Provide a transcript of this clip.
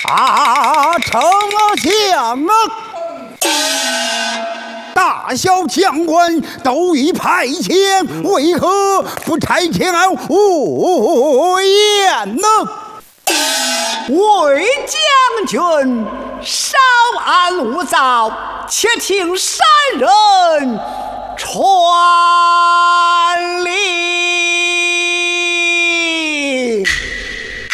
丞相啊！大小将官都已派遣，为何不差遣我言呢？ 魏将军，稍安勿躁，且听山人